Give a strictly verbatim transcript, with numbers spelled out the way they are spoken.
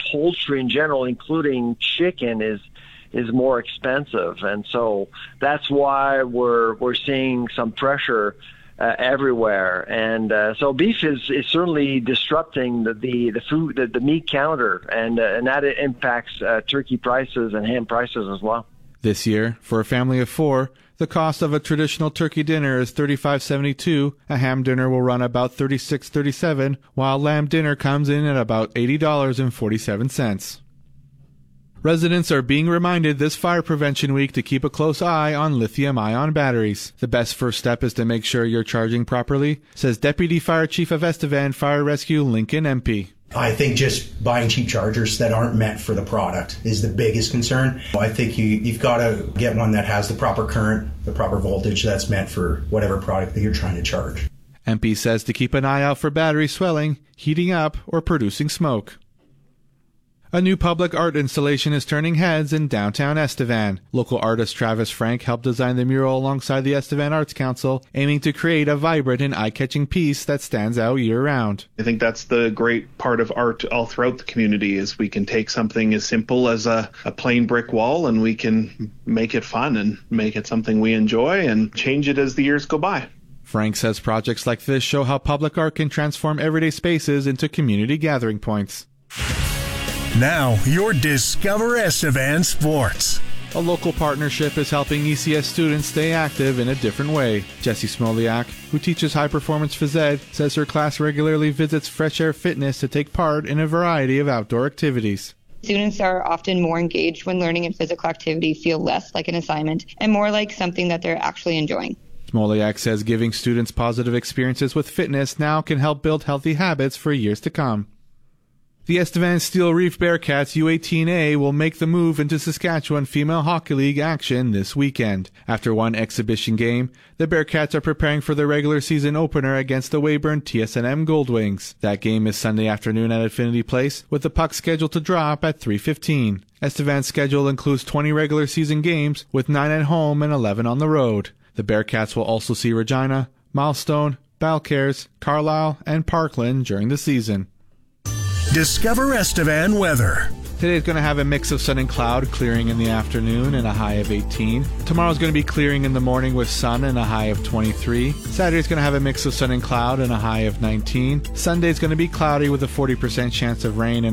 poultry in general, including chicken, is is more expensive, and so that's why we're we're seeing some pressure uh, everywhere. And uh, so beef is, is certainly disrupting the the, the food the, the meat counter, and uh, and that impacts uh, turkey prices and ham prices as well. This year, for a family of four, the cost of a traditional turkey dinner is thirty-five dollars and seventy-two cents. A ham dinner will run about thirty-six dollars and thirty-seven cents, while lamb dinner comes in at about eighty dollars and forty-seven cents. Residents are being reminded this fire prevention week to keep a close eye on lithium-ion batteries. The best first step is to make sure you're charging properly, says Deputy Fire Chief of Estevan Fire Rescue Lincoln Empey. I think just buying cheap chargers that aren't meant for the product is the biggest concern. I think you, you've got to get one that has the proper current, the proper voltage that's meant for whatever product that you're trying to charge. Empey says to keep an eye out for battery swelling, heating up, or producing smoke. A new public art installation is turning heads in downtown Estevan. Local artist Travis Frank helped design the mural alongside the Estevan Arts Council, aiming to create a vibrant and eye-catching piece that stands out year-round. I think that's the great part of art all throughout the community, is we can take something as simple as a, a plain brick wall and we can make it fun and make it something we enjoy and change it as the years go by. Frank says projects like this show how public art can transform everyday spaces into community gathering points. Now, your Discover Estevan Sports. A local partnership is helping E C S students stay active in a different way. Jessie Smoliak, who teaches high-performance phys ed, says her class regularly visits Fresh Air Fitness to take part in a variety of outdoor activities. Students are often more engaged when learning in physical activity feel less like an assignment and more like something that they're actually enjoying. Smoliak says giving students positive experiences with fitness now can help build healthy habits for years to come. The Estevan Steel Reef Bearcats U eighteen A will make the move into Saskatchewan Female Hockey League action this weekend. After one exhibition game, the Bearcats are preparing for the regular season opener against the Weyburn T S N M Goldwings. That game is Sunday afternoon at Affinity Place, with the puck scheduled to drop at three fifteen. Estevan's schedule includes twenty regular season games, with nine at home and eleven on the road. The Bearcats will also see Regina, Milestone, Balcarres, Carlisle, and Parkland during the season. Discover Estevan weather. Today is going to have a mix of sun and cloud, clearing in the afternoon and a high of eighteen. Tomorrow is going to be clearing in the morning with sun and a high of twenty-three. Saturday is going to have a mix of sun and cloud and a high of nineteen. Sunday is going to be cloudy with a forty percent chance of rain and